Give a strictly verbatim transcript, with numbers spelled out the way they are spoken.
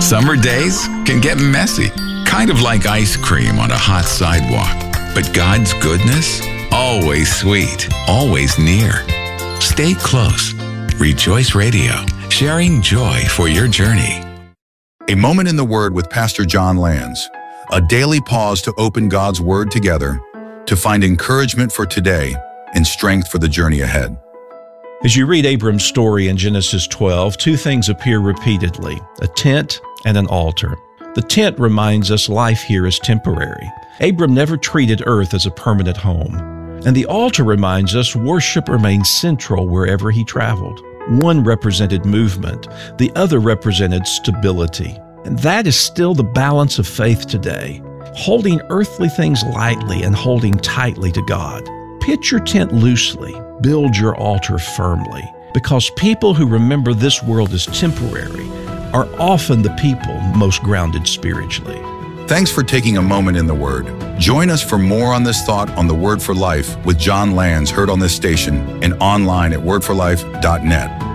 Summer days can get messy, kind of like ice cream on a hot sidewalk. But God's goodness, always sweet, always near. Stay close. Rejoice Radio, sharing joy for your journey. A Moment in the Word with Pastor John Lands. A daily pause to open God's Word together to find encouragement for today and strength for the journey ahead. As you read Abram's story in Genesis twelve, two things appear repeatedly, a tent and an altar. The tent reminds us life here is temporary. Abram never treated earth as a permanent home. And the altar reminds us worship remained central wherever he traveled. One represented movement, the other represented stability. And that is still the balance of faith today, holding earthly things lightly and holding tightly to God. Pitch your tent loosely, build your altar firmly, because people who remember this world as temporary are often the people most grounded spiritually. Thanks for taking a moment in the Word. Join us for more on this thought on the Word for Life with John Lands, heard on this station and online at word for life dot net.